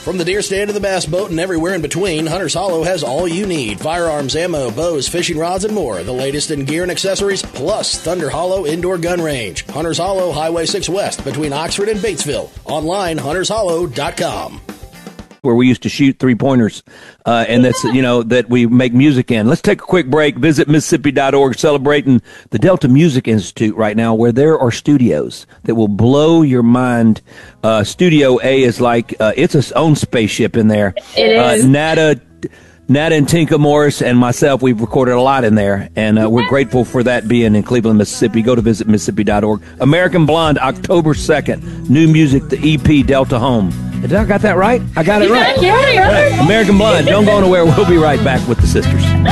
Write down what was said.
From the deer stand to the bass boat and everywhere in between, Hunter's Hollow has all you need. Firearms, ammo, bows, fishing rods, and more. The latest in gear and accessories, plus Thunder Hollow Indoor Gun Range. Hunter's Hollow, Highway 6 West, between Oxford and Batesville. Online, huntershollow.com. Where we used to shoot three-pointers, and that's, that we make music in. Let's take a quick break. Visit Mississippi.org, celebrating the Delta Music Institute right now, where there are studios that will blow your mind. Studio A is like, it's its own spaceship in there. It is. Nada and Tinka Morris and myself, we've recorded a lot in there, and we're grateful for that being in Cleveland, Mississippi. Go to visit Mississippi.org. American Blonde, October 2nd. New music, the EP, Delta Home. Did I got that right? I got it right. Yeah, you're right. American Blonde, don't go nowhere. We'll be right back with the sisters.